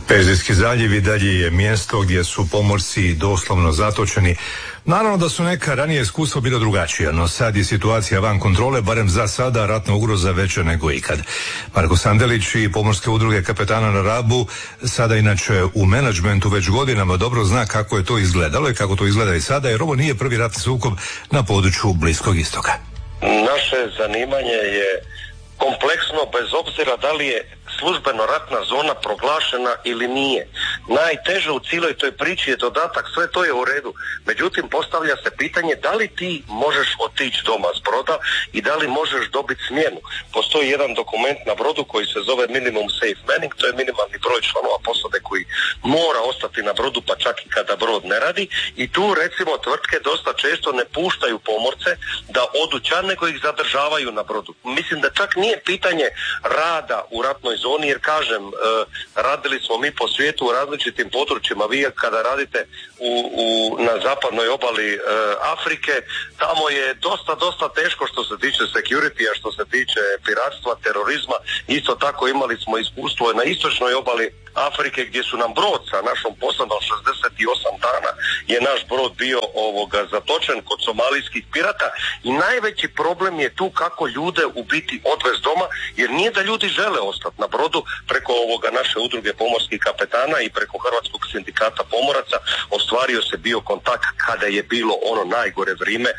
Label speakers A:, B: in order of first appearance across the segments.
A: Perzijski zaljev i dalje je mjesto gdje su pomorci doslovno zatočeni. Naravno da su neka ranije iskustva bila drugačija, no sad je situacija van kontrole, barem za sada ratna ugroza veća nego ikad. Marko Sandelić i pomorske udruge kapetana na Rabu, sada inače u menadžmentu već godinama, dobro zna kako je to izgledalo i kako to izgleda i sada, jer ovo nije prvi ratni sukob na području Bliskog istoka.
B: Naše zanimanje je kompleksno bez obzira da li je službeno ratna zona proglašena ili nije. Najteže u cijeloj toj priči je dodatak, sve to je u redu. Međutim, postavlja se pitanje da li ti možeš otići doma s broda i da li možeš dobiti smjenu. Postoji jedan dokument na brodu koji se zove minimum safe manning, to je minimalni broj članova posade koji mora ostati na brodu pa čak i kada brod ne radi, i tu recimo tvrtke dosta često ne puštaju pomorce da odu ča, nego ih zadržavaju na brodu. Mislim da čak nije pitanje rada u ratnoj zoni, jer kažem, radili smo mi po svijetu u različitim područjima. Vi kada radite na zapadnoj obali Afrike, tamo je dosta teško što se tiče security-a, što se tiče piratstva, terorizma. Isto tako imali smo iskustvo na istočnoj obali Afrike gdje su nam brod sa našom posadom 68 dana je naš brod bio zatočen kod somalijskih pirata, i najveći problem je tu kako ljude u biti odvez doma, jer nije da ljudi žele ostati na brodu. Preko naše udruge pomorskih kapetana i preko Hrvatskog sindikata pomoraca ostvario se bio kontakt kada je bilo ono najgore vrijeme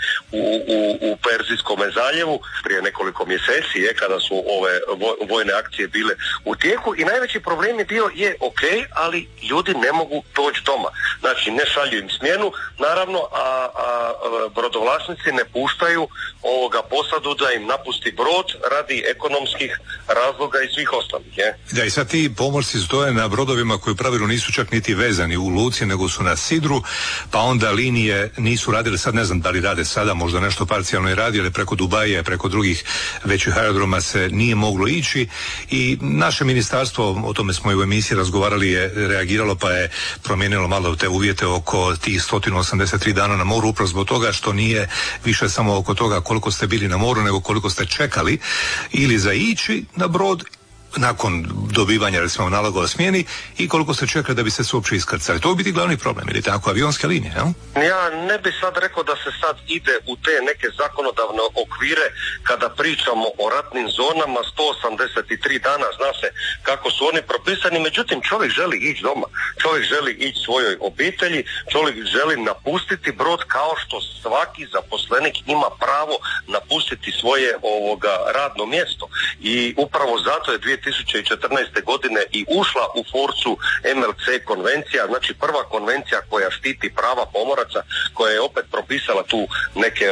B: u Perzijskom zaljevu prije nekoliko mjeseci, kada su ove vojne akcije bile u tijeku, i najveći problem je bio ali ljudi ne mogu doći doma. Znači ne šalju im smjenu, naravno, a brodovlasnici ne puštaju posadu da im napusti brod radi ekonomskih razloga i svih ostalih.
A: Da, i sad ti pomorci stoje na brodovima koji u pravilu nisu čak niti vezani u luci, nego su na sidru, pa onda linije nisu radile, sad ne znam da li rade sada, možda nešto parcijalno je radile, preko Dubaja, preko drugih većih aerodroma se nije moglo ići, i naše ministarstvo, o tome smo i u emisiji razgovarali, je reagiralo pa je promijenilo malo te uvjete oko tih 183 dana na moru, upravo zbog toga što nije više samo oko toga koliko ste bili na moru, nego koliko ste čekali ili za ići na brod nakon dobivanja recimo naloga o smjeni i koliko se čeka da bi se uopće iskrcali. To bi biti glavni problem, ili tako, avionske linije, jel?
B: Ja ne bi sad rekao da se sad ide u te neke zakonodavne okvire kada pričamo o ratnim zonama. 183 dana, zna se kako su oni propisani, međutim čovjek želi ići doma, čovjek želi ići svojoj obitelji, čovjek želi napustiti brod kao što svaki zaposlenik ima pravo napustiti svoje radno mjesto, i upravo zato je 2014. godine i ušla u forcu MLC konvencija, znači prva konvencija koja štiti prava pomoraca, koja je opet propisala tu neke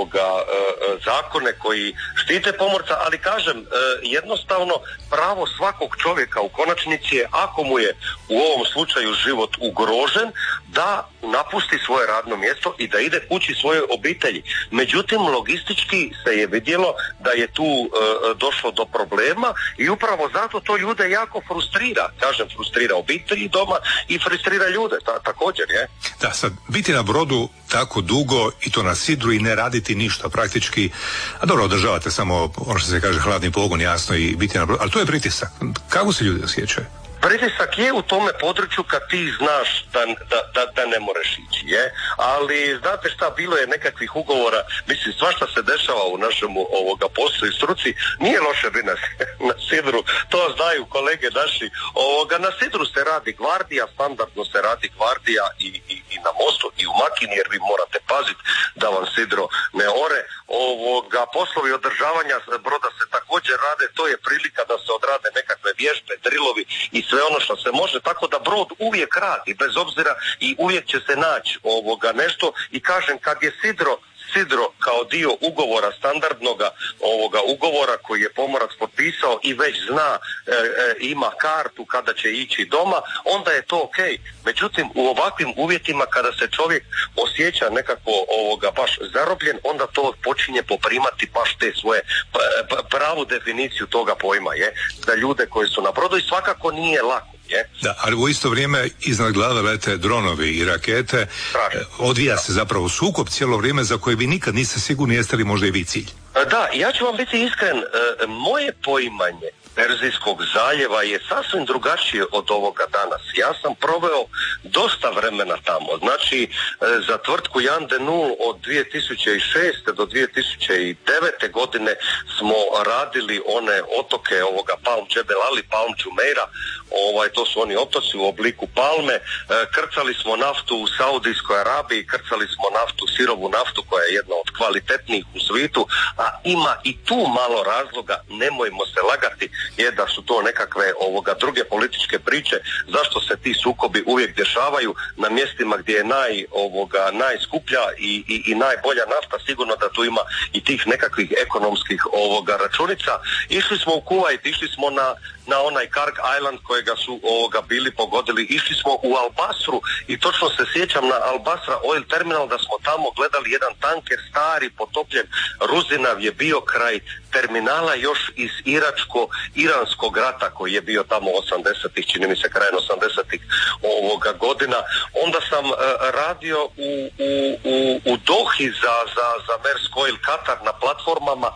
B: zakone koji štite pomorca, ali kažem, jednostavno pravo svakog čovjeka u konačnici je, ako mu je u ovom slučaju život ugrožen, da napusti svoje radno mjesto i da ide kući svojoj obitelji. Međutim, logistički se je vidjelo da je tu došlo do problema, i upravo zato to ljude jako frustrira. Kažem, frustrira obitelji doma i frustrira ljude također, je.
A: Da, sad, biti na brodu tako dugo i to na sidru i ne raditi ništa praktički, a dobro, održavate samo ono što se kaže hladni pogon, jasno, i biti na brodu, ali to je pritisak. Kako se ljudi osjećaju?
B: Pritisak je u tome području kad ti znaš da ne možeš ići, ali znate šta, bilo je nekakvih ugovora, mislim, svašta se dešava u našemu poslu i struci. Nije loše biti na sidru, to znaju kolege naši. Na sidru se radi gvardija, standardno se radi gvardija i na mostu i u makini, jer vi morate paziti da vam sidro ne ore. Poslovi održavanja broda se također rade, to je prilika da se odrade nekakve vježbe, drilovi i sve ono što se može, tako da brod uvijek radi, bez obzira, i uvijek će se naći nešto. I kažem, kad je sidro kao dio ugovora, standardnoga ugovora koji je pomorac potpisao i već zna, ima kartu kada će ići doma, onda je to ok. Međutim, u ovakvim uvjetima kada se čovjek osjeća nekako baš zarobljen, onda to počinje poprimati baš te svoje pravu definiciju toga pojma, za ljude koji su na brodu, i svakako nije lako.
A: Da, ali u isto vrijeme iznad glave lete dronovi i rakete. Odvija se zapravo sukob cijelo vrijeme za koje vi nikad niste sigurni jeste li možda i vi cilj.
B: Da, ja ću vam biti iskren, moje poimanje Perzijskog zaljeva je sasvim drugačije od ovoga danas. Ja sam proveo dosta vremena tamo. Znači, za tvrtku Jan de Nul od 2006. do 2009. godine smo radili one otoke ovoga Palm Džebel Ali, Palm Jumeira, to su oni otoci u obliku palme. Krcali smo naftu u Saudijskoj Arabiji, krcali smo sirovu naftu koja je jedna od kvalitetnijih u svijetu, a ima i tu malo razloga, nemojmo se lagati, je da su to nekakve druge političke priče, zašto se ti sukobi uvijek dešavaju na mjestima gdje je najskuplja i najbolja nafta. Sigurno da tu ima i tih nekakvih ekonomskih računica. Išli smo u Kuvajt, išli smo na onaj Karg Island kojega su bili pogodili, išli smo u Al Basru i točno se sjećam na Al Basra Oil Terminal da smo tamo gledali jedan tanker stari potopljen, Ruzinav je bio kraj terminala još iz Iranskog rata koji je bio tamo 80-ih, čini mi se krajem 80-ih godina. Onda sam radio u Dohi za Maersk Oil Katar na platformama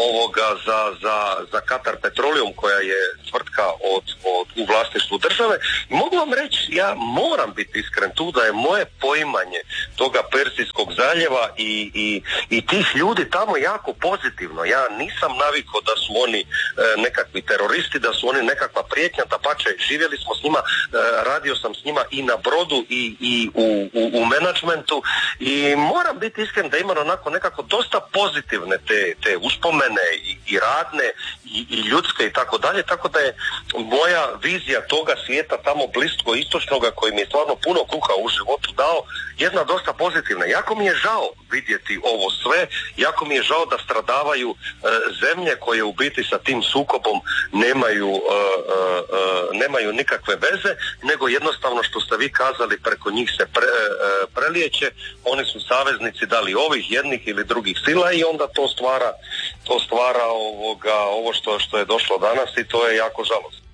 B: za Katar Petroleum koja je tvrtka u vlasništvu države. I mogu vam reći, ja moram biti iskren tu da je moje poimanje toga Perzijskog zaljeva i tih ljudi tamo jako pozitivno. Ja nisam navikao da su oni nekakvi teroristi, da su oni nekakva prijetnja, dapače, živjeli smo s njima, radio sam s njima i na brodu i u menadžmentu i moram biti iskren da imam onako nekako dosta pozitivne te uspomene i radne i ljudske i tako dalje, tako da je moja vizija toga svijeta tamo blisko-istočnoga koji mi je stvarno puno kruha u životu dao, jedna dosta pozitivna. Jako mi je žao vidjeti ovo sve, jako mi je žao da stradavaju zemlje koje u biti sa tim sukobom nemaju nikakve veze, nego jednostavno što ste vi kazali, preko njih se prelijeće, oni su saveznici da li ovih jednih ili drugih sila i onda to stvara ovo što je došlo danas i to je jako žalostno.